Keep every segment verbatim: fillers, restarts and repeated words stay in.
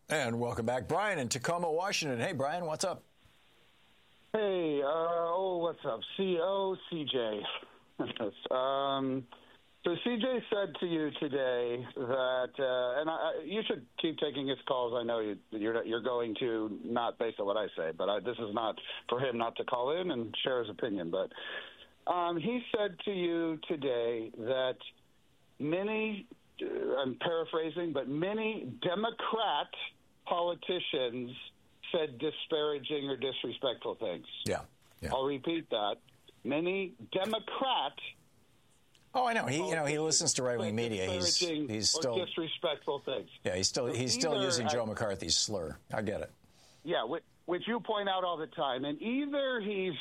And welcome back, Brian in Tacoma, Washington. Hey, Brian, what's up? Hey, uh, oh, what's up? C O C J. um, so C J said to you today that, uh, and I, you should keep taking his calls. I know you, you're you're going to, not based on what I say, but I, this is not for him not to call in and share his opinion. But um, he said to you today that many, uh, I'm paraphrasing, but many Democrat politicians said disparaging or disrespectful things. Yeah, yeah. I'll repeat that. Many Democrat. Oh, I know. He, you know, he listens to right-wing media. He's he's still disrespectful things. Yeah, he's still he's so still using Joe I, McCarthy's slur. I get it. Yeah, which, which you point out all the time, and either he's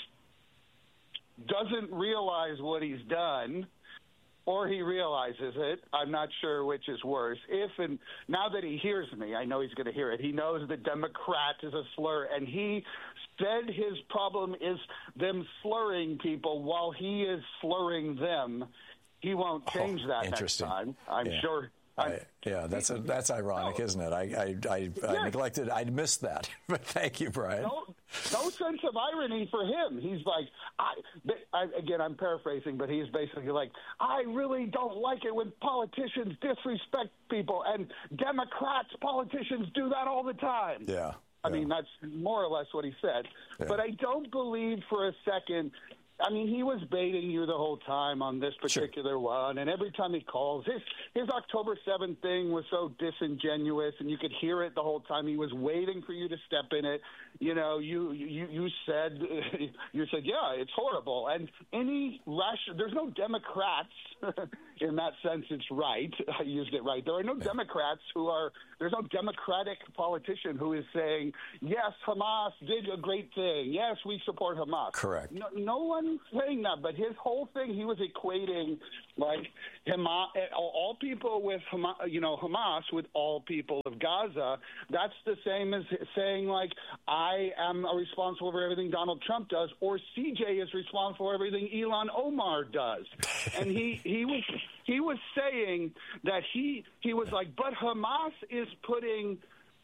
doesn't realize what he's done, or he realizes it. I'm not sure which is worse. If and now that he hears me, I know he's going to hear it. He knows that Democrat is a slur, and he said his problem is them slurring people while he is slurring them. He won't change oh, that next time. I'm yeah. sure. I, yeah, that's a, that's ironic, no. isn't it? I I, I, yes. I neglected. I missed that. But thank you, Brian. No, no sense of irony for him. He's like, I, I again, I'm paraphrasing, but he's basically like, I really don't like it when politicians disrespect people, and Democrats politicians do that all the time. Yeah. I yeah. mean, that's more or less what he said. Yeah. But I don't believe for a second. I mean, he was baiting you the whole time on this particular sure. one, and every time he calls, his his October seventh thing was so disingenuous, and you could hear it the whole time. He was waiting for you to step in it. You know, you you you said you said, yeah, it's horrible, and any rational, there's no Democrats in that sense. It's right. I used it right. There are no yeah. Democrats who are. There's no Democratic politician who is saying, yes, Hamas did a great thing. Yes, we support Hamas. Correct. No, no one saying that, but his whole thing, he was equating like Hamas, all people with Hamas, you know, Hamas with all people of Gaza. That's the same as saying like I am responsible for everything Donald Trump does, or C J is responsible for everything Ilhan Omar does. And he he was he was saying that he he was like, but Hamas is putting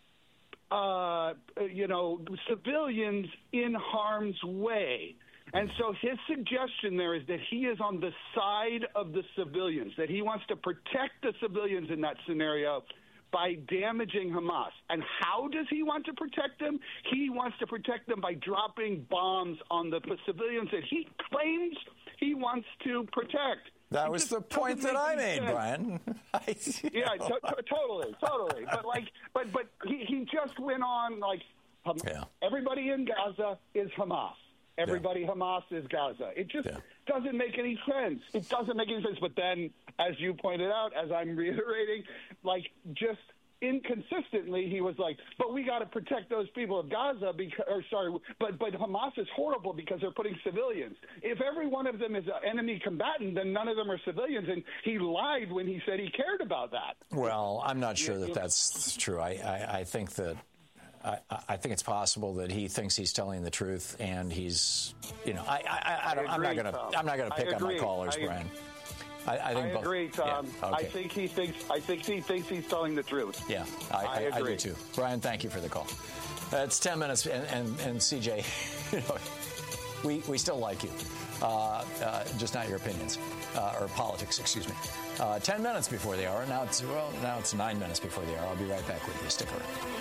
uh, you know civilians in harm's way. And so his suggestion there is that he is on the side of the civilians, that he wants to protect the civilians in that scenario by damaging Hamas. And how does he want to protect them? He wants to protect them by dropping bombs on the civilians that he claims he wants to protect. That was the point that I made, sense. Brian. I, yeah, to, to, totally, totally. But like, but but he, he just went on like, um, yeah. everybody in Gaza is Hamas. Everybody yeah. Hamas is Gaza. It just yeah. doesn't make any sense. It doesn't make any sense. But then, as you pointed out, as I'm reiterating, like just inconsistently, he was like, "But we got to protect those people of Gaza because, or sorry, but but Hamas is horrible because they're putting civilians. If every one of them is an enemy combatant, then none of them are civilians." And he lied when he said he cared about that. Well, I'm not sure that that's true. I I, I think that. I, I think it's possible that he thinks he's telling the truth, and he's, you know, I, I, I don't, I agree, I'm not going to, I'm not going to pick on my callers, I, Brian. I, I, think I both, agree, Tom. Yeah, okay. I think he thinks, I think he thinks he's telling the truth. Yeah, I, I, I, I do too. Brian, thank you for the call. Uh, it's ten minutes, and, and, and C J, you know, we we still like you, uh, uh, just not your opinions uh, or politics, excuse me. Uh, ten minutes before the hour. Now it's well, now it's nine minutes before the hour. I'll be right back with you. Stick around.